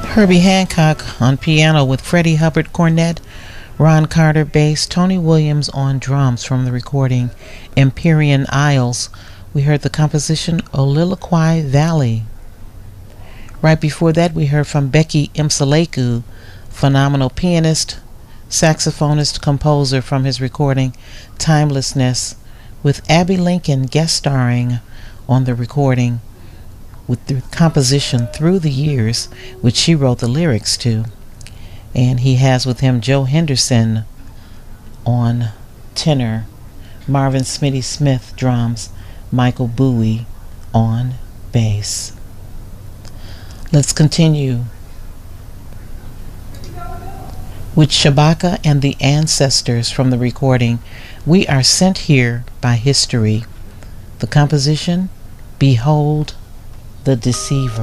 Herbie Hancock on piano with Freddie Hubbard cornet, Ron Carter bass, Tony Williams on drums from the recording Empyrean Isles. We heard the composition Oliliquai Valley. Right before that, we heard from Becky Mseleku, phenomenal pianist, saxophonist, composer from his recording Timelessness, with Abby Lincoln guest starring on the recording with the composition Through the Years, which she wrote the lyrics to. And he has with him Joe Henderson on tenor, Marvin Smitty Smith drums, Michael Bowie on bass. Let's continue with Shabaka and the Ancestors from the recording We Are Sent Here by History. The composition, Behold the Deceiver.